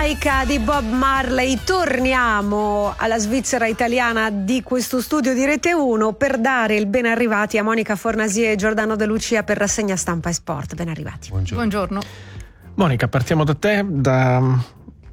Jamaica di Bob Marley. Torniamo alla Svizzera italiana di questo studio di Rete 1 per dare il ben arrivati a Monica Fornasie e Giordano De Lucia per Rassegna Stampa e Sport. Ben arrivati. Buongiorno. Monica, partiamo da te, da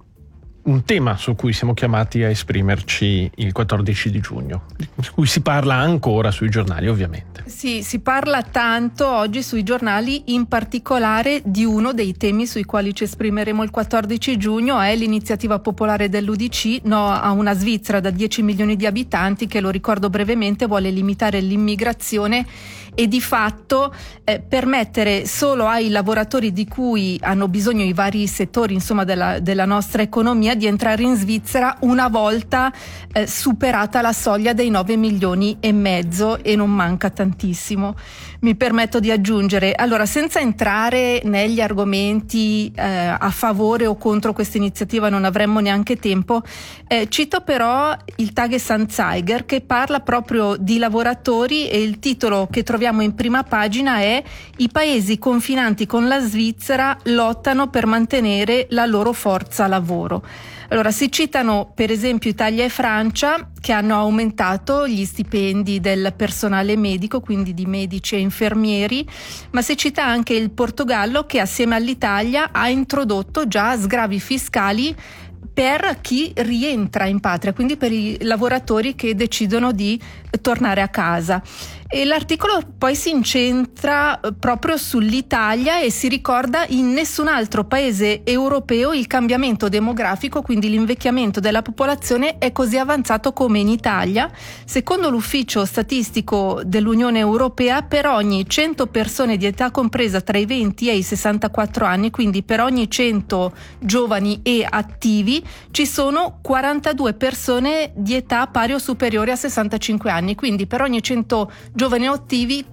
un tema su cui siamo chiamati a esprimerci il 14 di giugno, di cui si parla ancora sui giornali, ovviamente. Sì, si parla tanto oggi sui giornali, in particolare di uno dei temi sui quali ci esprimeremo il 14 giugno, è l'iniziativa popolare dell'UDC No a una Svizzera da 10 milioni di abitanti, che, lo ricordo brevemente, vuole limitare l'immigrazione e di fatto permettere solo ai lavoratori di cui hanno bisogno i vari settori, insomma, della nostra economia, di entrare in Svizzera una volta superata la soglia dei 9 milioni e mezzo, e non manca tantissimo. Mi permetto di aggiungere, allora, senza entrare negli argomenti a favore o contro questa iniziativa, non avremmo neanche tempo, cito però il Tagesanzeiger, che parla proprio di lavoratori, e il titolo che troviamo in prima pagina è: i paesi confinanti con la Svizzera lottano per mantenere la loro forza lavoro. Allora, si citano per esempio Italia e Francia, che hanno aumentato gli stipendi del personale medico, quindi di medici e infermieri, ma si cita anche il Portogallo, che assieme all'Italia ha introdotto già sgravi fiscali per chi rientra in patria, quindi per i lavoratori che decidono di tornare a casa. E l'articolo poi si incentra proprio sull'Italia e si ricorda: in nessun altro paese europeo il cambiamento demografico, quindi l'invecchiamento della popolazione, è così avanzato come in Italia. Secondo l'ufficio statistico dell'Unione Europea, per ogni 100 persone di età compresa tra i 20 e i 64 anni, quindi per ogni 100 giovani e attivi, ci sono 42 persone di età pari o superiore a 65 anni, quindi per ogni 100 giovani o attivi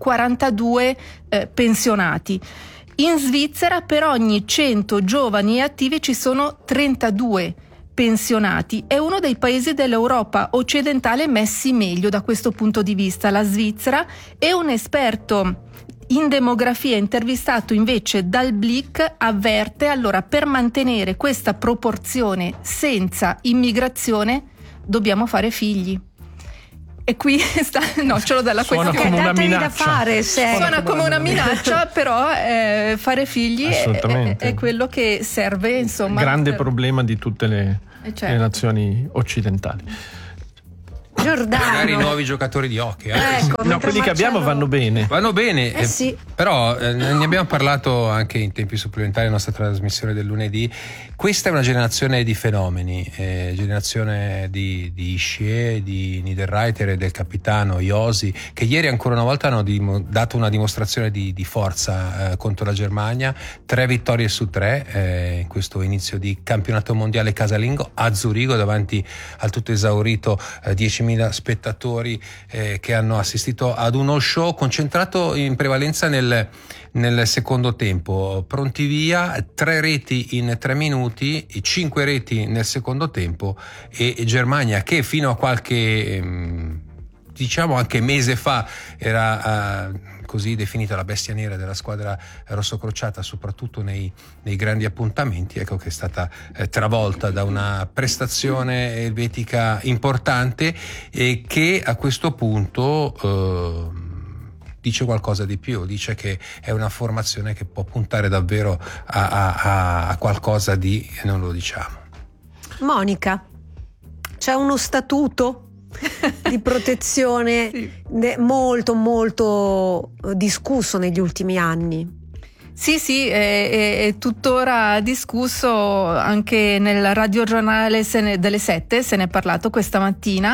42 pensionati. In Svizzera per ogni 100 giovani e attivi ci sono 32 pensionati. È uno dei paesi dell'Europa occidentale messi meglio da questo punto di vista, la Svizzera. E un esperto in demografia intervistato invece dal Blick avverte: allora, per mantenere questa proporzione senza immigrazione dobbiamo fare figli. E qui sta nocciolo della questione. Suona come una minaccia. Da fare, Suona come una minaccia, però fare figli è quello che serve, insomma. Grande problema di tutte le nazioni occidentali. Giordano. Magari i nuovi giocatori di hockey. Ecco, no, quelli che abbiamo vanno bene. Vanno bene, sì. Però ne abbiamo parlato anche in tempi supplementari nella nostra trasmissione del lunedì. Questa è una generazione di fenomeni, generazione di Ischier, di Niederreiter e del capitano Josi, che ieri ancora una volta hanno dato una dimostrazione di forza contro la Germania. 3 vittorie su 3 in questo inizio di campionato mondiale casalingo a Zurigo, davanti al tutto esaurito 10.000 spettatori che hanno assistito ad uno show concentrato in prevalenza nel secondo tempo. Pronti via, 3 reti in 3 minuti, 5 reti nel secondo tempo, e Germania, che fino a qualche diciamo anche mese fa era così definita la bestia nera della squadra rossocrociata, soprattutto nei grandi appuntamenti, ecco che è stata travolta da una prestazione elvetica importante, e che a questo punto dice qualcosa di più, dice che è una formazione che può puntare davvero a qualcosa di, non lo diciamo. Monica, c'è uno statuto di protezione Sì. molto molto discusso negli ultimi anni. Sì, è tuttora discusso, anche nel radiogiornale delle 7 se ne è parlato questa mattina.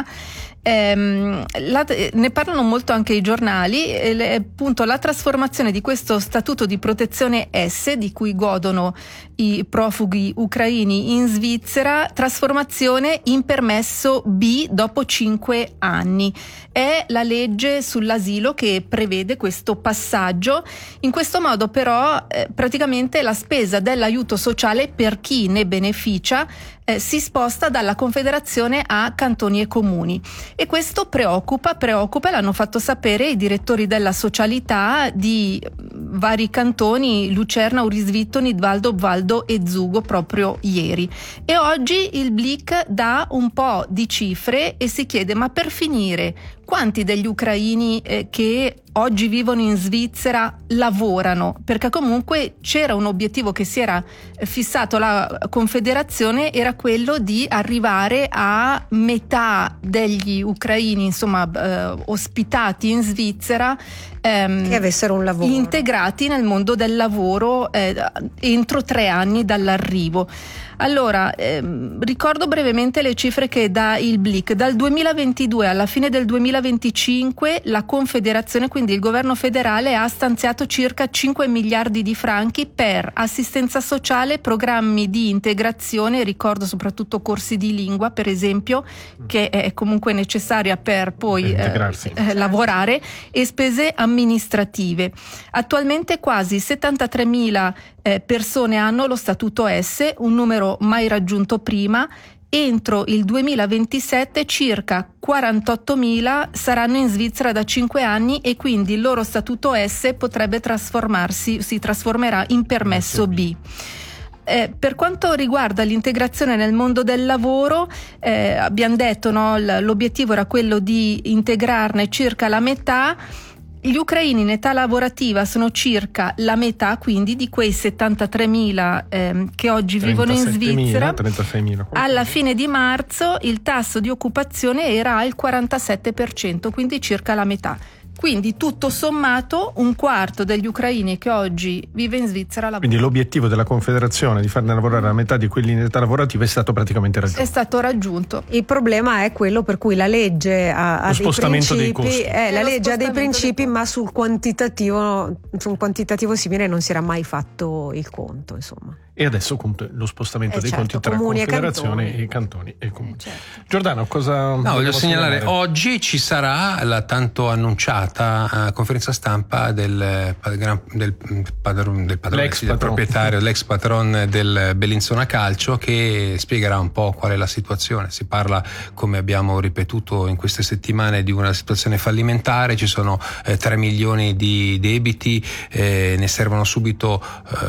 Ne parlano molto anche i giornali, appunto la trasformazione di questo statuto di protezione S, di cui godono i profughi ucraini in Svizzera, trasformazione in permesso B dopo 5 anni. È la legge sull'asilo che prevede questo passaggio. In questo modo però praticamente la spesa dell'aiuto sociale per chi ne beneficia si sposta dalla Confederazione a cantoni e comuni, e questo preoccupa, l'hanno fatto sapere i direttori della socialità di vari cantoni, Lucerna, Aurisvitto, Nidvaldo, Obvaldo e Zugo, proprio ieri. E oggi il Blick dà un po' di cifre e si chiede: ma per finire, quanti degli ucraini che oggi vivono in Svizzera lavorano? Perché comunque c'era un obiettivo che si era fissato la Confederazione, era quello di arrivare a metà degli ucraini, insomma, ospitati in Svizzera, che avessero un lavoro, integrati nel mondo del lavoro entro 3 anni dall'arrivo. Allora, ricordo brevemente le cifre che dà il Blick. Dal 2022 alla fine del 2025 la Confederazione, quindi il governo federale, ha stanziato circa 5 miliardi di franchi per assistenza sociale, programmi di integrazione, ricordo soprattutto corsi di lingua, per esempio, che è comunque necessaria per poi lavorare, e spese amministrative. Attualmente quasi 73.000 persone hanno lo statuto S, un numero mai raggiunto prima. Entro il 2027 circa 48.000 saranno in Svizzera da 5 anni, e quindi il loro statuto S si trasformerà in permesso B. Per quanto riguarda l'integrazione nel mondo del lavoro, abbiamo detto, no, l'obiettivo era quello di integrarne circa la metà. Gli ucraini in età lavorativa sono circa la metà, quindi, di quei 73.000 che oggi vivono in Svizzera. 36.000. Alla fine di marzo il tasso di occupazione era al 47%, quindi circa la metà. Quindi tutto sommato un quarto degli ucraini che oggi vive in Svizzera lavora. Quindi l'obiettivo della Confederazione di farne lavorare la metà di quelli in età lavorativa è stato praticamente raggiunto. È stato raggiunto. Il problema è quello per cui la legge ha dei principi, la legge ha dei principi, ma sul quantitativo simile non si era mai fatto il conto, insomma. E adesso conta lo spostamento dei conti tra comuni Confederazione e cantoni e comuni. Giordano, cosa voglio segnalare? Oggi ci sarà la tanto annunciata conferenza stampa del proprietario, l'ex patron del Bellinzona Calcio, che spiegherà un po' qual è la situazione. Si parla, come abbiamo ripetuto in queste settimane, di una situazione fallimentare. Ci sono 3 milioni di debiti, ne servono subito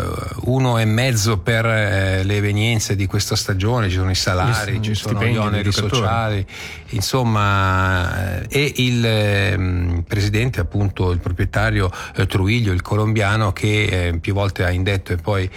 1,5 per le evenienze di questa stagione. Ci sono i salari, ci sono gli oneri sociali, insomma, e il presidente, appunto il proprietario Truiglio, il colombiano, che più volte ha indetto e poi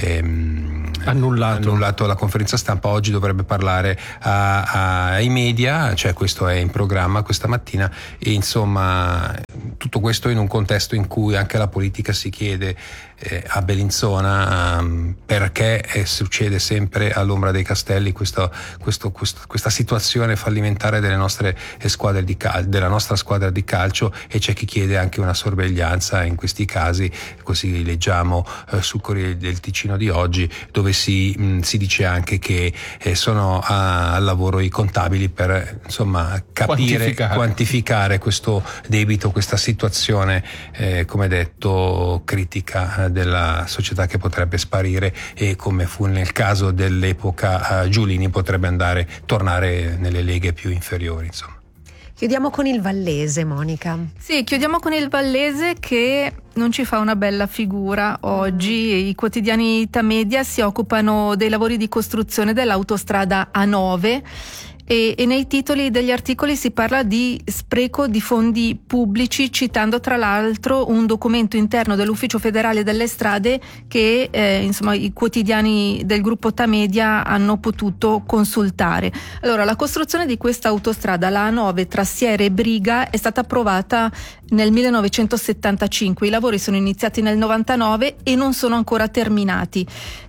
annullato la conferenza stampa, oggi dovrebbe parlare ai media, cioè questo è in programma questa mattina, e insomma tutto questo in un contesto in cui anche la politica si chiede a Bellinzona perché succede sempre all'ombra dei castelli questa situazione fallimentare delle nostre squadre della nostra squadra di calcio, e c'è chi chiede anche una sorveglianza in questi casi. Così leggiamo sul Corriere del Ticino di oggi, dove si dice anche che sono al lavoro i contabili per capire, quantificare questo debito, questa situazione come detto critica della società, che potrebbe sparire, e come fu nel caso dell'epoca Giulini potrebbe tornare nelle leghe più inferiori, insomma. Chiudiamo con il Vallese, Monica. Sì, chiudiamo con il Vallese, che non ci fa una bella figura oggi. I quotidiani Itamedia si occupano dei lavori di costruzione dell'autostrada A9 e nei titoli degli articoli si parla di spreco di fondi pubblici, citando tra l'altro un documento interno dell'Ufficio Federale delle Strade che i quotidiani del gruppo Tamedia hanno potuto consultare. Allora, la costruzione di questa autostrada, la A9 tra Siere e Briga, è stata approvata nel 1975. I lavori sono iniziati nel 99 e non sono ancora terminati.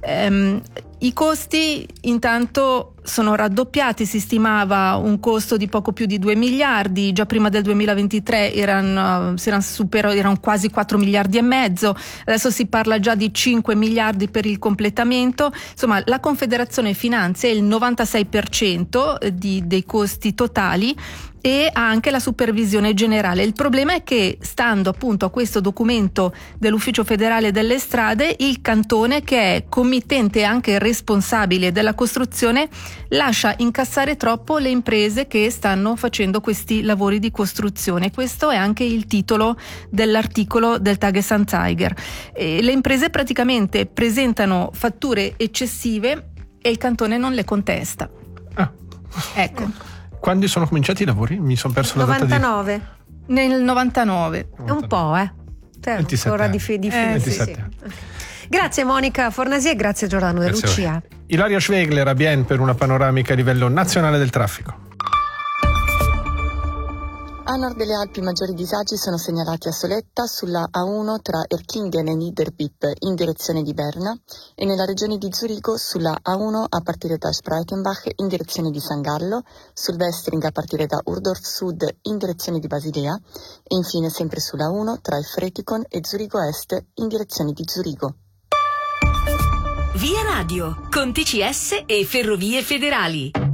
I costi intanto sono raddoppiati, si stimava un costo di poco più di 2 miliardi, già prima del 2023 erano quasi 4 miliardi e mezzo, adesso si parla già di 5 miliardi per il completamento. Insomma, la Confederazione finanzia il 96% dei costi totali, e ha anche la supervisione generale. Il problema è che, stando appunto a questo documento dell'Ufficio Federale delle Strade, il cantone, che è committente e anche responsabile della costruzione, lascia incassare troppo le imprese che stanno facendo questi lavori di costruzione. Questo è anche il titolo dell'articolo del Tagesanzeiger. Le imprese praticamente presentano fatture eccessive e il cantone non le contesta. Ecco. Quando sono cominciati i lavori? Mi sono perso 99. la data Nel 99. È un po', 27 ancora anni. di 27 sì. anni. Grazie Monica Fornasie e grazie Giordano De Grazie Lucia. Ilaria Schwegler a Bienne per una panoramica a livello nazionale del traffico. A nord delle Alpi i maggiori disagi sono segnalati a Soletta sulla A1 tra Erkingen e Niederbipp in direzione di Berna e nella regione di Zurigo sulla A1 a partire da Spreitenbach in direzione di San Gallo, sul Westring a partire da Urdorf Sud in direzione di Basilea e infine sempre sulla A1 tra Efretikon e Zurigo Est in direzione di Zurigo. Via Radio con TCS e Ferrovie Federali.